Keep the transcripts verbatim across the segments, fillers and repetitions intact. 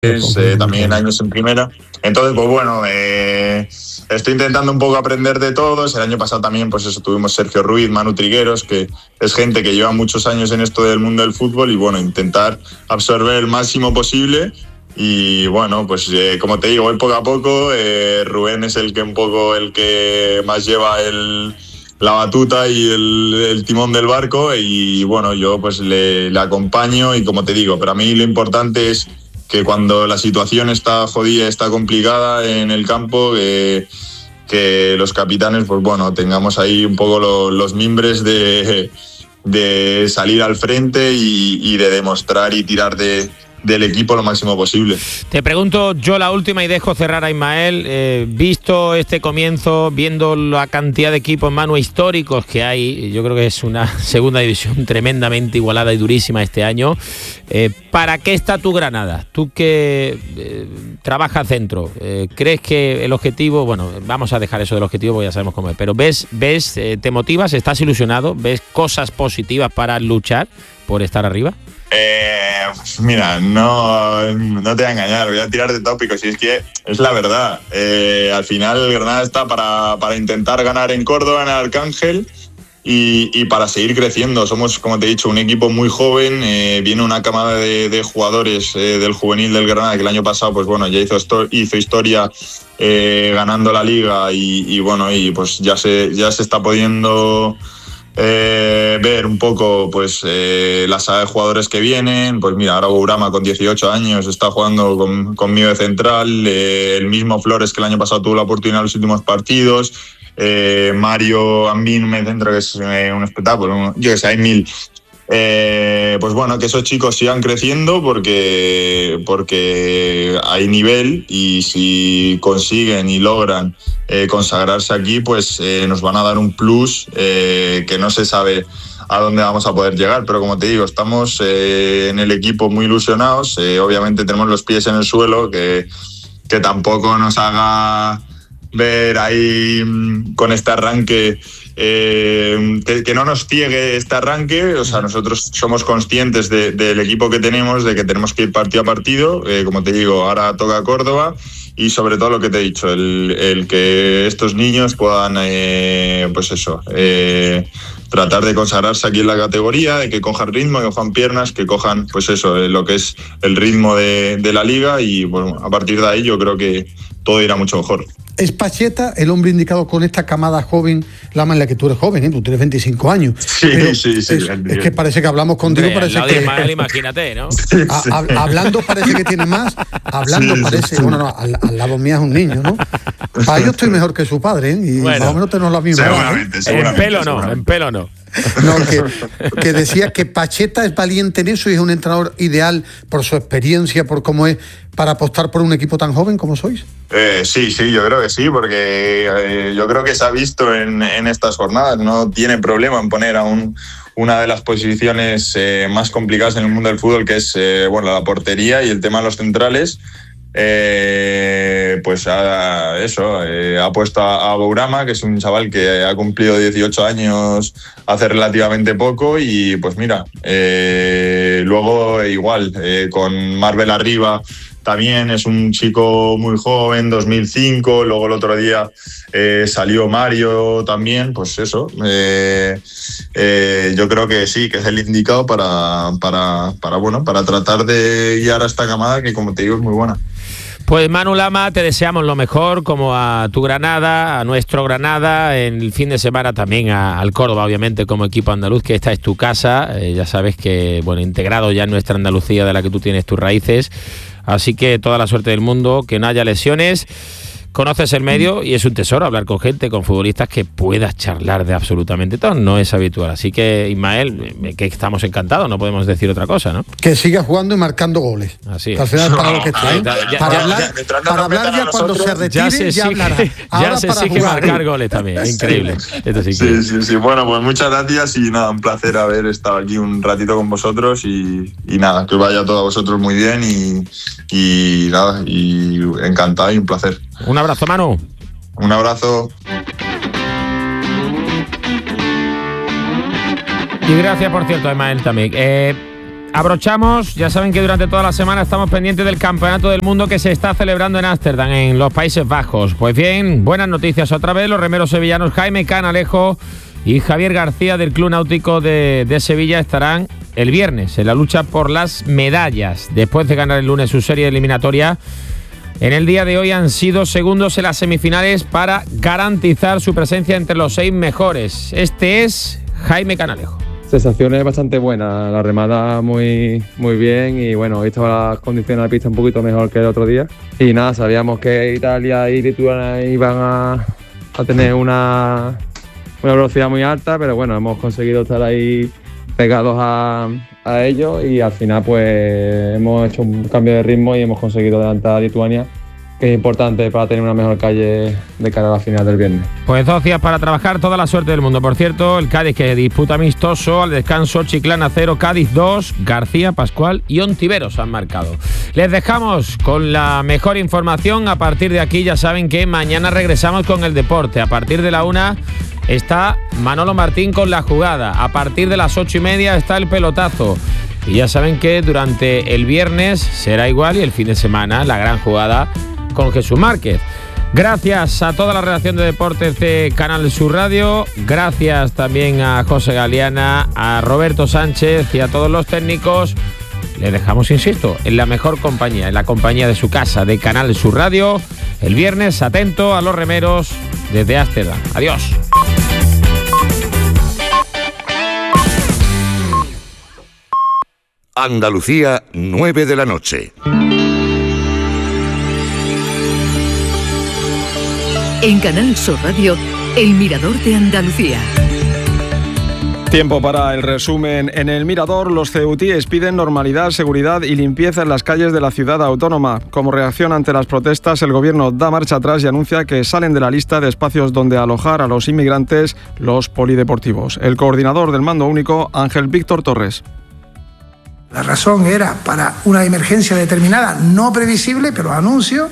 eh, también años en primera. Entonces, pues bueno, eh, estoy intentando un poco aprender de todos. El año pasado también, pues eso, tuvimos Sergio Ruiz, Manu Trigueros, que es gente que lleva muchos años en esto del mundo del fútbol y bueno, intentar absorber el máximo posible. Y bueno, pues eh, como te digo, voy poco a poco. eh, Rubén es el que un poco el que más lleva el, la batuta y el, el timón del barco y bueno, yo pues le, le acompaño y como te digo, para mí lo importante es que cuando la situación está jodida, está complicada en el campo, eh, que los capitanes, pues bueno, tengamos ahí un poco lo, los mimbres de, de salir al frente y, y de demostrar y tirar de, del equipo lo máximo posible. Te pregunto yo la última y dejo cerrar a Ismael. Eh, visto este comienzo, viendo la cantidad de equipos, Manu, históricos que hay, yo creo que es una segunda división tremendamente igualada y durísima este año. Eh, ¿Para qué está tu Granada? Tú que eh, trabajas centro, eh, ¿crees que el objetivo, bueno, vamos a dejar eso del objetivo porque ya sabemos cómo es, pero ves, ves eh, te motivas, estás ilusionado, ves cosas positivas para luchar por estar arriba? Eh, mira, no, no te voy a engañar, voy a tirar de tópicos y es que es la verdad. Eh, al final Granada está para, para intentar ganar en Córdoba, en el Arcángel y, y para seguir creciendo. Somos, como te he dicho, un equipo muy joven, eh, viene una camada de, de jugadores eh, del juvenil del Granada que el año pasado pues bueno, ya hizo, esto, hizo historia eh, ganando la Liga y, y bueno, y pues ya se, ya se está pudiendo Eh, ver un poco pues eh, la saga de jugadores que vienen. Pues mira, ahora Bourama con dieciocho años está jugando con, conmigo de central, eh, el mismo Flores que el año pasado tuvo la oportunidad en los últimos partidos, eh, Mario Ambín, me centro, que es eh, un espectáculo, yo que sé, hay mil. Eh, pues bueno, que esos chicos sigan creciendo porque, porque hay nivel y si consiguen y logran eh, consagrarse aquí, pues eh, nos van a dar un plus eh, que no se sabe a dónde vamos a poder llegar, pero como te digo, estamos eh, en el equipo muy ilusionados, eh, obviamente tenemos los pies en el suelo, que, que tampoco nos haga ver ahí con este arranque Eh, que, que no nos ciegue este arranque. O sea, nosotros somos conscientes de, del equipo que tenemos, de que tenemos que ir partido a partido, eh, como te digo, ahora toca Córdoba y sobre todo lo que te he dicho, el, el que estos niños puedan eh, pues eso, eh, tratar de consagrarse aquí en la categoría, de que cojan ritmo, que cojan piernas, que cojan pues eso, eh, lo que es el ritmo de, de la liga y bueno, a partir de ahí yo creo que todo irá mucho mejor. ¿Es Pacheta el hombre indicado con esta camada joven, la más en la que tú eres joven, ¿eh? Tú tienes veinticinco años? Sí, pero sí, sí. Es, es que parece que hablamos contigo, Hombre, parece al lado que... de Ismael, imagínate, ¿no? A, a, hablando parece que tiene más, hablando sí, parece... Sí. Bueno, no, al, al lado mío es un niño, ¿no? Para yo estoy mejor que su padre, ¿eh? Y bueno, más o menos tenemos la misma edad, ¿eh? En pelo no, en pelo no. No, que, que decía que Pacheta es valiente en eso y es un entrenador ideal por su experiencia, por cómo es, para apostar por un equipo tan joven como sois. Eh, sí, sí, yo creo que sí, porque eh, yo creo que se ha visto en, en estas jornadas. No tiene problema en poner a un, una de las posiciones eh, más complicadas en el mundo del fútbol, que es eh, bueno, la portería y el tema de los centrales. Eh, pues a, eso, eh, ha puesto a, a Bourama, que es un chaval que ha cumplido dieciocho años hace relativamente poco y pues mira, eh, luego igual, eh, con Marvel arriba también es un chico muy joven, dos mil cinco, luego el otro día eh, salió Mario también, pues eso, eh, eh, yo creo que sí, que es el indicado para, para, para, bueno, para tratar de guiar a esta camada que, como te digo, es muy buena. Pues Manu Lama, te deseamos lo mejor, como a tu Granada, a nuestro Granada, en el fin de semana también a, al Córdoba, obviamente, como equipo andaluz, que esta es tu casa, eh, ya sabes que, bueno, integrado ya en nuestra Andalucía de la que tú tienes tus raíces, así que toda la suerte del mundo, que no haya lesiones. Conoces el medio y es un tesoro hablar con gente, con futbolistas que puedas charlar de absolutamente todo, no es habitual. Así que, Ismael, que estamos encantados, no podemos decir otra cosa, ¿no? Que siga jugando y marcando goles. Así es. Al final es para lo que está, ¿eh? Ya, ya, para ya, hablar ya, para hablar ya cuando se retire, ya, se ya exige, hablará. Ahora ya se para exige jugar, marcar ¿eh? goles también, increíble. Esto sí, sí, que... sí, sí. Bueno, pues muchas gracias y nada, un placer haber estado aquí un ratito con vosotros y, y nada, que os vaya todo a vosotros muy bien y, y nada, y encantado y un placer. Un abrazo, Manu. Un abrazo. Y gracias, por cierto, a Ismael también. Eh, abrochamos. Ya saben que durante toda la semana estamos pendientes del Campeonato del Mundo que se está celebrando en Ámsterdam, en los Países Bajos. Pues bien, buenas noticias otra vez. Los remeros sevillanos Jaime Canalejo y Javier García del Club Náutico de, de Sevilla estarán el viernes en la lucha por las medallas. Después de ganar el lunes su serie eliminatoria, en el día de hoy han sido segundos en las semifinales para garantizar su presencia entre los seis mejores. Este es Jaime Canalejo. Sensaciones bastante buenas, la remada muy, muy bien y bueno, hoy estaban las condiciones de la pista un poquito mejor que el otro día. Y nada, sabíamos que Italia y Lituania iban a, a tener una, una velocidad muy alta, pero bueno, hemos conseguido estar ahí pegados a, a ellos y al final pues hemos hecho un cambio de ritmo y hemos conseguido adelantar a Lituania, que es importante para tener una mejor calle de cara a la final del viernes. Pues dos días para trabajar, toda la suerte del mundo. Por cierto, el Cádiz que disputa amistoso, al descanso Chiclana cero, Cádiz dos, García, Pascual y Ontiveros han marcado. Les dejamos con la mejor información. A partir de aquí ya saben que mañana regresamos con el deporte. A partir de la una está Manolo Martín con la jugada. A partir de las ocho y media está el pelotazo. Y ya saben que durante el viernes será igual y el fin de semana la gran jugada con Jesús Márquez. Gracias a toda la redacción de deportes de Canal Sur Radio, gracias también a José Galeana, a Roberto Sánchez y a todos los técnicos. Les dejamos, insisto, en la mejor compañía, en la compañía de su casa, de Canal Sur Radio. El viernes, atento a los remeros desde Ámsterdam. Adiós. Andalucía, nueve de la noche. En Canal Sur Radio, El Mirador de Andalucía. Tiempo para el resumen. En El Mirador, los ceutíes piden normalidad, seguridad y limpieza en las calles de la ciudad autónoma. Como reacción ante las protestas, el gobierno da marcha atrás y anuncia que salen de la lista de espacios donde alojar a los inmigrantes los polideportivos. El coordinador del mando único, Ángel Víctor Torres. La razón era para una emergencia determinada, no previsible, pero anuncio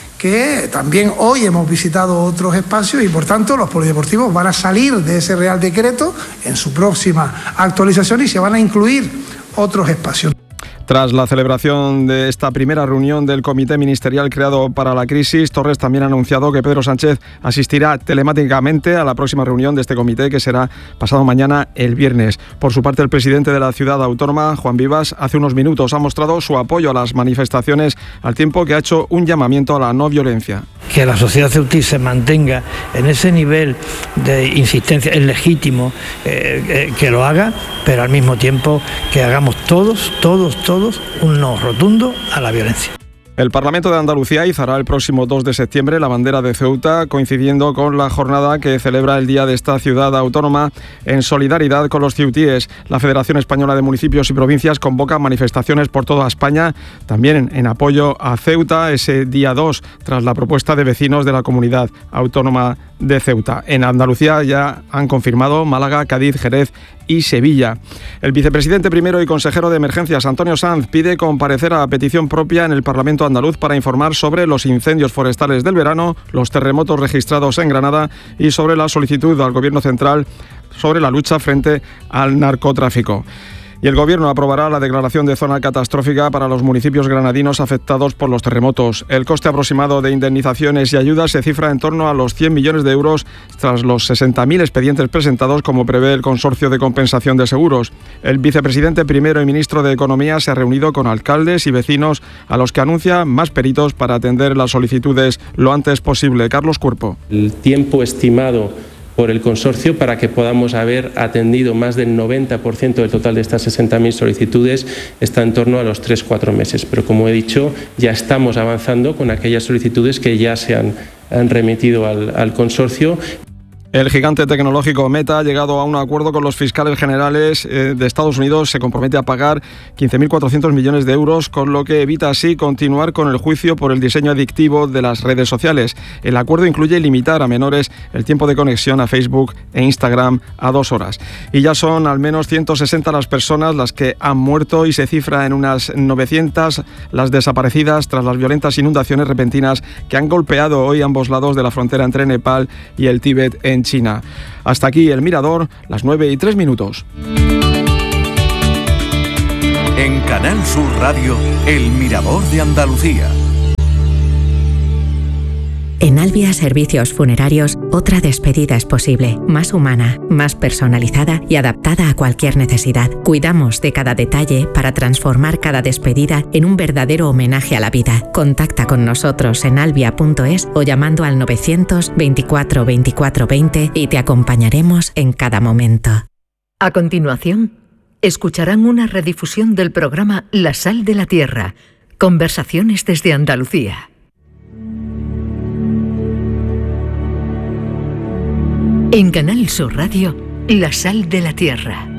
que también hoy hemos visitado otros espacios y por tanto los polideportivos van a salir de ese Real Decreto en su próxima actualización y se van a incluir otros espacios. Tras la celebración de esta primera reunión del Comité Ministerial creado para la crisis, Torres también ha anunciado que Pedro Sánchez asistirá telemáticamente a la próxima reunión de este comité, que será pasado mañana, el viernes. Por su parte, el presidente de la ciudad autónoma, Juan Vivas, hace unos minutos ha mostrado su apoyo a las manifestaciones, al tiempo que ha hecho un llamamiento a la no violencia. Que la sociedad ceutí se mantenga en ese nivel de insistencia es legítimo, eh, eh, que lo haga, pero al mismo tiempo que hagamos todos, todos, todos un no rotundo a la violencia. El Parlamento de Andalucía izará el próximo dos de septiembre la bandera de Ceuta, coincidiendo con la jornada que celebra el Día de esta ciudad autónoma en solidaridad con los ceutíes. La Federación Española de Municipios y Provincias convoca manifestaciones por toda España, también en apoyo a Ceuta, ese día dos, tras la propuesta de vecinos de la comunidad autónoma de Ceuta. En Andalucía ya han confirmado Málaga, Cádiz, Jerez y Sevilla. El vicepresidente primero y consejero de Emergencias, Antonio Sanz, pide comparecer a petición propia en el Parlamento andaluz para informar sobre los incendios forestales del verano, los terremotos registrados en Granada y sobre la solicitud al Gobierno central sobre la lucha frente al narcotráfico. Y el Gobierno aprobará la declaración de zona catastrófica para los municipios granadinos afectados por los terremotos. El coste aproximado de indemnizaciones y ayudas se cifra en torno a los cien millones de euros tras los sesenta mil expedientes presentados, como prevé el Consorcio de Compensación de Seguros. El vicepresidente primero y ministro de Economía se ha reunido con alcaldes y vecinos, a los que anuncia más peritos para atender las solicitudes lo antes posible. Carlos Cuerpo. El tiempo estimado por el consorcio para que podamos haber atendido más del noventa por ciento del total de estas sesenta mil solicitudes está en torno a los tres a cuatro meses. Pero como he dicho, ya estamos avanzando con aquellas solicitudes que ya se han, han remitido al, al consorcio. El gigante tecnológico Meta ha llegado a un acuerdo con los fiscales generales de Estados Unidos. Se compromete a pagar quince mil cuatrocientos millones de euros, con lo que evita así continuar con el juicio por el diseño adictivo de las redes sociales. El acuerdo incluye limitar a menores el tiempo de conexión a Facebook e Instagram a dos horas. Y ya son al menos ciento sesenta las personas las que han muerto y se cifra en unas novecientas las desaparecidas tras las violentas inundaciones repentinas que han golpeado hoy ambos lados de la frontera entre Nepal y el Tíbet en China. Hasta aquí El Mirador, las nueve y tres minutos. En Canal Sur Radio, El Mirador de Andalucía. En Albia Servicios Funerarios, otra despedida es posible, más humana, más personalizada y adaptada a cualquier necesidad. Cuidamos de cada detalle para transformar cada despedida en un verdadero homenaje a la vida. Contacta con nosotros en albia punto es o llamando al novecientos veinticuatro veinticuatro veinte y te acompañaremos en cada momento. A continuación, escucharán una redifusión del programa La Sal de la Tierra, Conversaciones desde Andalucía. En Canal Sur Radio, La Sal de la Tierra.